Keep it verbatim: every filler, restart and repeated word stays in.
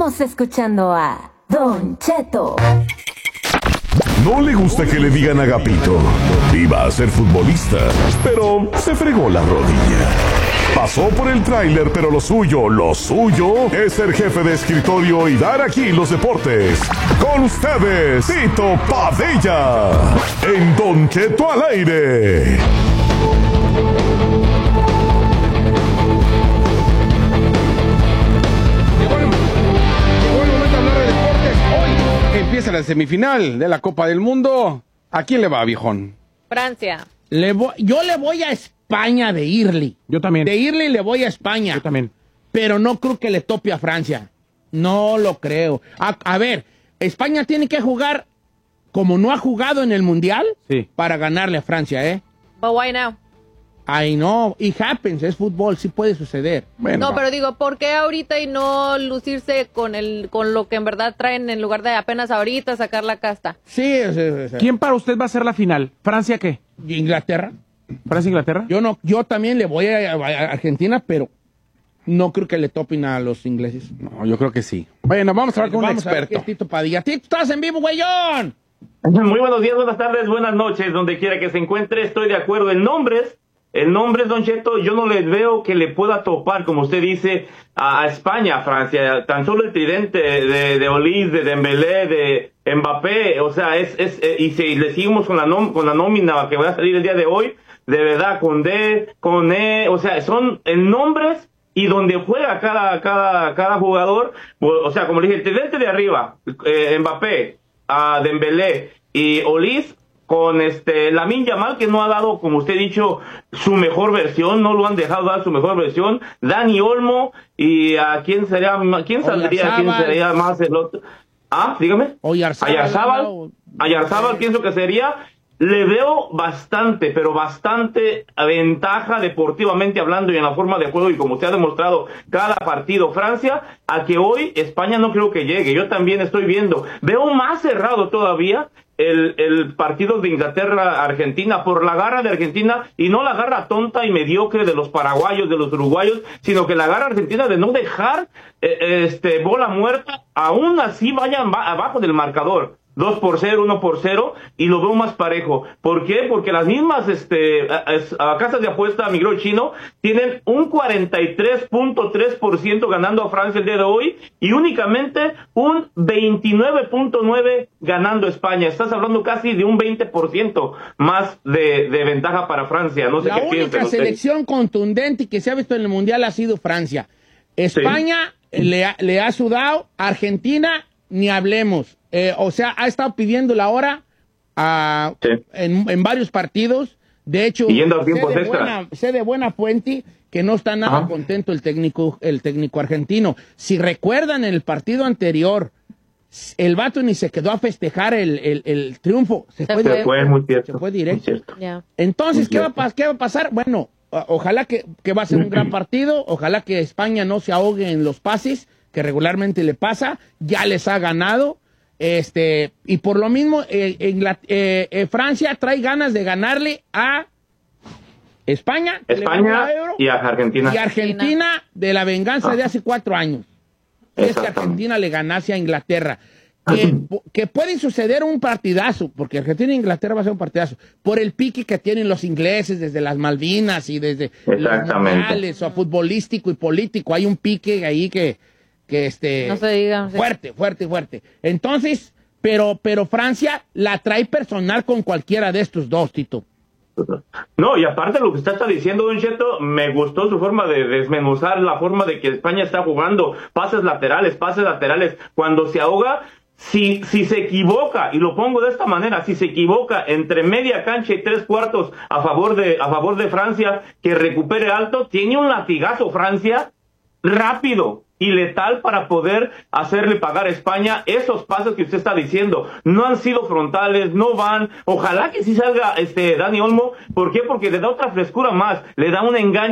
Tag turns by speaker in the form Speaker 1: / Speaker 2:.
Speaker 1: Estamos escuchando a Don Cheto.
Speaker 2: No le gusta que le digan Agapito. Iba a ser futbolista, pero se fregó la rodilla. Pasó por el tráiler, pero lo suyo, lo suyo es ser jefe de escritorio y dar aquí los deportes. Con ustedes, Tito Padilla, en Don Cheto al aire.
Speaker 3: Empieza la semifinal de la Copa del Mundo. ¿A quién le va, viejón?
Speaker 4: Francia.
Speaker 5: Le voy, yo le voy a España de Irly.
Speaker 3: Yo también.
Speaker 5: De Irly le voy a España.
Speaker 3: Yo también.
Speaker 5: Pero no creo que le tope a Francia. No lo creo. A, a ver, España tiene que jugar como no ha jugado en el Mundial
Speaker 3: sí.
Speaker 5: para ganarle a Francia, ¿eh?
Speaker 4: But why now?
Speaker 5: Ay, no. It happens. Es fútbol. Sí puede suceder.
Speaker 4: Bueno, no, va. Pero digo, ¿por qué ahorita y no lucirse con el con lo que en verdad traen en lugar de apenas ahorita sacar la casta?
Speaker 5: Sí. sí, sí.
Speaker 3: ¿Quién para usted va a ser la final? ¿Francia qué?
Speaker 5: Inglaterra.
Speaker 3: ¿Francia-Inglaterra?
Speaker 5: Yo no, yo también le voy a, a Argentina, pero no creo que le topen a los ingleses.
Speaker 3: No, yo creo que sí. Bueno, vamos a hablar con un
Speaker 5: vamos
Speaker 3: experto.
Speaker 5: A ver, Tito Padilla. Tito, estás en vivo, güeyón.
Speaker 6: Muy buenos días, buenas tardes, buenas noches, donde quiera que se encuentre. Estoy de acuerdo en nombres. El nombre, Don Cheto, yo no le veo que le pueda topar, como usted dice, a, a España, a Francia. Tan solo el tridente de, de Olise, de Dembélé, de Mbappé, o sea, es, es, eh, y si le seguimos con la, nom, con la nómina que va a salir el día de hoy, de verdad, con D, con E, o sea, son en nombres y donde juega cada, cada, cada jugador, o sea, como le dije, el tridente de arriba, eh, Mbappé, a Dembélé y Olise, con este Lamine Yamal, que no ha dado, como usted ha dicho, su mejor versión, no lo han dejado dar su mejor versión, Dani Olmo, y a quién sería, quién saldría, quién sería más el otro, ah, dígame, Oyarzábal, Oyarzábal pienso que sería, le veo bastante, pero bastante ventaja deportivamente hablando y en la forma de juego y como usted ha demostrado cada partido Francia, a que hoy España no creo que llegue, yo también estoy viendo, veo más cerrado todavía El, el partido de Inglaterra-Argentina por la garra de Argentina y no la garra tonta y mediocre de los paraguayos, de los uruguayos, sino que la garra argentina de no dejar eh, este bola muerta, aún así vayan abajo del marcador. dos por cero, uno por cero, y lo veo más parejo. ¿Por qué? Porque las mismas este, a, a casas de apuesta, Miguel Chino, tienen un cuarenta y tres punto tres por ciento ganando a Francia el día de hoy y únicamente un veintinueve punto nueve por ciento ganando a España. Estás hablando casi de un veinte por ciento más de, de ventaja para Francia. No sé
Speaker 5: La
Speaker 6: qué
Speaker 5: única
Speaker 6: piensan
Speaker 5: selección
Speaker 6: ustedes.
Speaker 5: contundente que se ha visto en el Mundial ha sido Francia. España sí. le, ha, le ha sudado, Argentina ni hablemos. Eh, o sea, ha estado pidiendo la hora uh, sí. en, en varios partidos. De hecho, sé de, buena, sé de buena fuente que no está nada Ajá. contento el técnico, el técnico argentino. Si recuerdan en el partido anterior, el vato ni se quedó a festejar el, el, el triunfo. Se, se fue,
Speaker 6: fue, fue, muy cierto,
Speaker 5: se fue directo.
Speaker 4: Yeah.
Speaker 5: Entonces, ¿qué va, a, ¿qué va a pasar? Bueno, ojalá que, que va a ser un gran partido. Ojalá que España no se ahogue en los pases, que regularmente le pasa. Ya les ha ganado. Este, y por lo mismo, eh, Ingl- eh, eh, Francia trae ganas de ganarle a España,
Speaker 6: España
Speaker 5: Euro,
Speaker 6: y a Argentina.
Speaker 5: Y Argentina de la venganza ah. de hace cuatro años. Es que Argentina le ganase a Inglaterra. Que, que puede suceder un partidazo, porque Argentina e Inglaterra va a ser un partidazo, por el pique que tienen los ingleses desde las Malvinas y desde los mundiales, o futbolístico y político. Hay un pique ahí que que este
Speaker 4: no se diga,
Speaker 5: fuerte, sí. fuerte, fuerte. Entonces, pero, pero Francia la trae personal con cualquiera de estos dos, Tito.
Speaker 6: No, y aparte de lo que usted está diciendo, Don Cheto, me gustó su forma de desmenuzar la forma de que España está jugando, pases laterales, pases laterales, cuando se ahoga, si, si se equivoca, y lo pongo de esta manera, si se equivoca entre media cancha y tres cuartos a favor de, a favor de Francia, que recupere alto, tiene un latigazo Francia rápido y letal para poder hacerle pagar a España esos pasos que usted está diciendo. No han sido frontales, no van. Ojalá que sí salga este Dani Olmo. ¿Por qué? Porque le da otra frescura más, le da un engaño